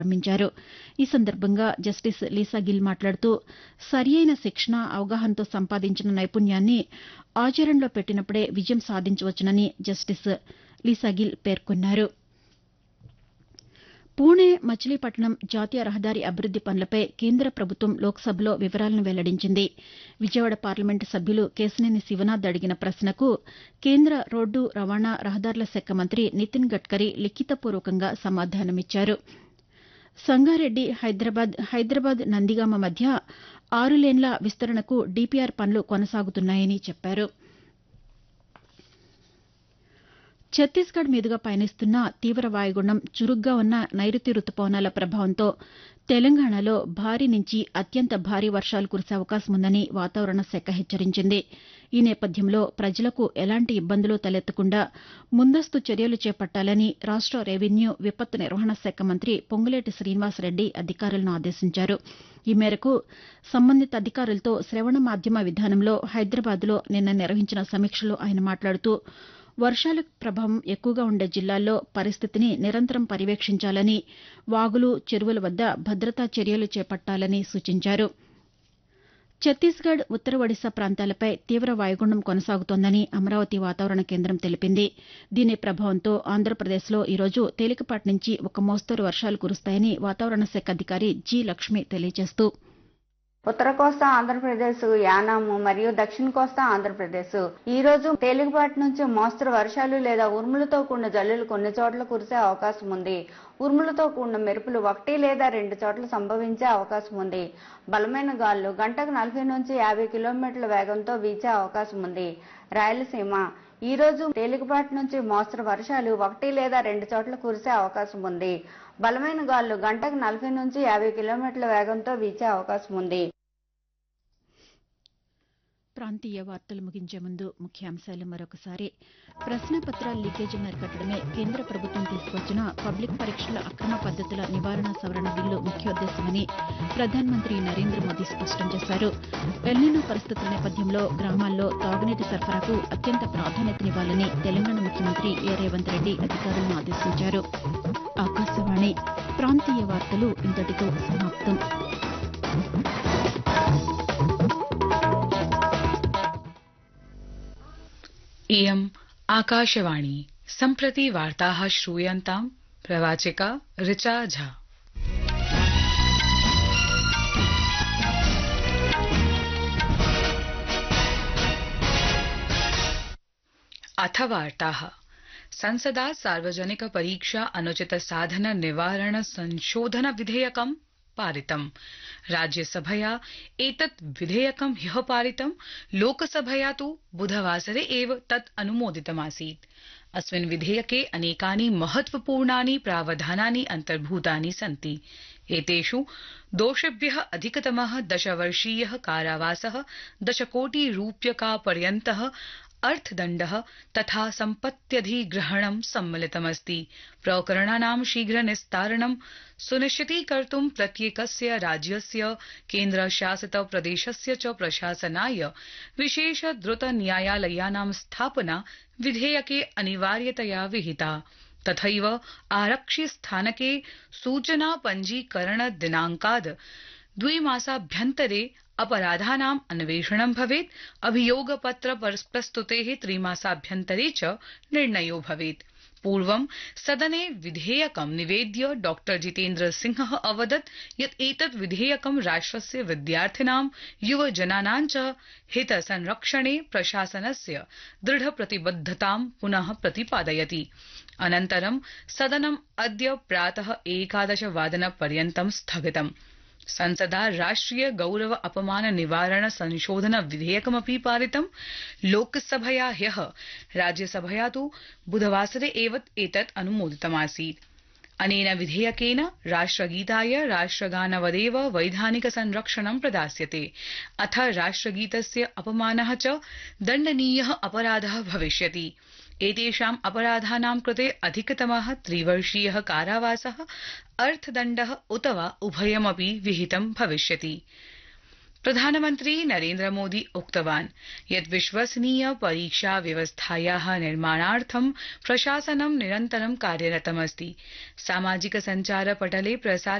ప్రారంభించారు. ఈ సందర్భంగా జస్టిస్ లీసా గిల్ మాట్లాడుతూ సరియైన శిక్షణ, అవగాహనతో సంపాదించిన నైపుణ్యాన్ని ఆచరణలో పెట్టినప్పుడే విజయం సాధించవచ్చునని జస్టిస్ లీసా గిల్ పేర్కొన్నారు. పూణె మచిలీపట్నం జాతీయ రహదారి అభివృద్ది పనులపై కేంద్ర ప్రభుత్వం లోక్సభలో వివరాలను వెల్లడించింది. విజయవాడ పార్లమెంటు సభ్యులు కేశినేని శివనాథ్ అడిగిన ప్రశ్నకు కేంద్ర రోడ్డు రవాణా, రహదారుల శాఖ మంత్రి నితిన్ గడ్కరీ లిఖితపూర్వకంగా సమాధానమిచ్చారు. సంగారెడ్డి హైదరాబాద్ నందిగామ మధ్య 6 లేన్ల విస్తరణకు డీపీఆర్ పనులు కొనసాగుతున్నాయని చెప్పారు. ఛత్తీస్గఢ్ మీదుగా పయనిస్తున్న తీవ్ర వాయుగుండం, చురుగ్గా ఉన్న నైరుతి రుతుపవనాల ప్రభావంతో తెలంగాణలో భారీ నుంచి అత్యంత భారీ వర్షాలు కురిసే అవకాశం ఉందని వాతావరణ శాఖ హెచ్చరించింది. ఈ నేపథ్యంలో ప్రజలకు ఎలాంటి ఇబ్బందులు తలెత్తకుండా ముందస్తు చర్యలు చేపట్టాలని రాష్ట రెవెన్యూ, విపత్తు నిర్వహణ శాఖ మంత్రి పొంగులేటి శ్రీనివాసరెడ్డి అధికారులను ఆదేశించారు. ఈ మేరకు సంబంధిత అధికారులతో శ్రవణ మాధ్యమ విధానంలో హైదరాబాద్లో నిన్న నిర్వహించిన సమీక్షలో ఆయన మాట్లాడుతూ వర్షాల ప్రభావం ఎక్కువగా ఉండే జిల్లాల్లో పరిస్థితిని నిరంతరం పర్యవేక్షించాలని, వాగులు, చెరువుల వద్ద భద్రతా చర్యలు చేపట్టాలని సూచించారు. ఛత్తీస్గఢ్, ఉత్తర ఒడిశా ప్రాంతాలపై తీవ్ర వాయుగుండం కొనసాగుతోందని అమరావతి వాతావరణ కేంద్రం తెలిపింది. దీని ప్రభావంతో ఆంధ్రప్రదేశ్లో ఈరోజు తేలికపాటి నుంచి ఒక మోస్తరు వర్షాలు కురుస్తాయని వాతావరణ శాఖ అధికారి జి. లక్ష్మి తెలియజేస్తూ ఉత్తర కోస్తా ఆంధ్రప్రదేశ్, యానాము మరియు దక్షిణ కోస్తా ఆంధ్రప్రదేశ్ ఈ రోజు తేలికపాటి నుంచి మోస్తరు వర్షాలు లేదా ఉరుములతో కూడిన జల్లులు కొన్ని చోట్ల కురిసే అవకాశం ఉంది. ఉరుములతో కూడిన మెరుపులు 1 లేదా 2 చోట్ల సంభవించే అవకాశం ఉంది. బలమైన గాలులు గంటకు 40 నుంచి 50 కిలోమీటర్ల వేగంతో వీచే అవకాశం ఉంది. రాయలసీమ ఈ రోజు తేలికపాటి నుంచి మోస్తరు వర్షాలు 1 లేదా 2 చోట్ల కురిసే అవకాశం ఉంది. బలమైన గాలులు గంటకు 40 నుంచి 50 కిలోమీటర్ల వేగంతో వీచే అవకాశం ఉంది. ప్రాంతీయ వార్తలు ముగించే ముందు ముఖ్యాంశాలు మరొకసారి. ప్రశ్నపత్రాల లీకేజీని అరికట్టడమే కేంద్ర ప్రభుత్వం తీసుకొచ్చిన పబ్లిక్ పరీక్షల అక్రమ పద్దతుల నివారణ సవరణ బిల్లు ముఖ్యోద్దేశమని ప్రధానమంత్రి నరేంద్ర మోదీ స్పష్టం చేశారు. ఎల్నినో పరిస్థితుల నేపథ్యంలో గ్రామాల్లో తాగునీటి సరఫరాకు అత్యంత ప్రాధాన్యతనివ్వాలని తెలంగాణ ముఖ్యమంత్రి ఏ. రేవంత్ రెడ్డి అధికారులను ఆదేశించారు. ఆకాశవాణి ప్రాంతీయ వార్తలు ఇంతటితో సమాప్తం. इयम् आकाशवाणी सम्प्रति वार्ताः श्रूयन्ताम् प्रवाचिका ऋचा झा। अथ वार्ताः। संसदा सार्वजनिक परीक्षा अनुचित साधन निवारण संशोधन विधेयकं पारितम्। राज्यसभया एतत् विधेयकं ह्यः पारितम्। लोकसभया तु बुधवासरे एव तत् अनुमोदितमासीत्। अस्मिन् विधेयके अनेकानि महत्वपूर्णानि प्रावधानानि अन्तर्भूतानि सन्ति। एतेषु दोषिभ्यः अधिकतमः 10 वर्षीयः कारावासः, 10 कोटि रूप्यकापर्यन्तः अर्थदण्डः तथा सम्पत्त्यधिग्रहणं सम्मिलितमस्ति। प्रकरणानां शीघ्र निस्तारणं सुनिश्चितीकर्तुं प्रत्येकस्य राज्यस्य, केन्द्रशासित प्रदेशस्य च प्रशासनाय विशेष द्रुत न्यायालयानां स्थापना विधेयके अनिवार्यतया विहिता। तथैव आरक्षि स्थानके सूचना पञ्जीकरण दिनाङ्काद् 2 मासाभ्यन्तरे अपराधानाम् अन्वेषणं भवेत्। अभियोगपत्र प्रस्तुतेः 3 मासाभ्यन्तरे च निर्णयो भवेत्। पूर्वं सदने विधेयकं निवेद्य डॉ जितेन्द्र सिंहः अवदत् यत् एतत् विधेयकं राष्ट्रस्य विद्यार्थिनां, युवजनानां च हितसंरक्षणे प्रशासनस्य दृढप्रतिबद्धतां पुनः प्रतिपादयति। अनन्तरं सदनम् अद्य प्रातः 11 वादनपर्यन्तं स्थगितम्। संसदा राष्ट्रिय गौरव अपमान निवारण संशोधन विधेयकमपि पारितम्। लोकसभया ह्यः, राज्यसभया तु बुधवासरे एव एतत् अनुमोदितमासीत्। अनेन विधेयकेन राष्ट्रगीताय राष्ट्रगानवदेव वैधानिक संरक्षणं प्रदास्यते। अथ राष्ट्रगीतस्य अपमानः च दण्डनीयः अपराधः भविष्यति। एतेषाम् अपराधानां कृते अधिकतमः 3 वर्षीयः कारावासः, अर्थदण्डः उत वा उभयमपि विहितं भविष्यति। प्रधानमन्त्री नरेन्द्र मोदी उक्तवान् यत् विश्वसनीय परीक्षा व्यवस्थायाः निर्माणार्थं प्रशासनं निरन्तरं कार्यरतमस्ति। सामाजिक सञ्चार पटले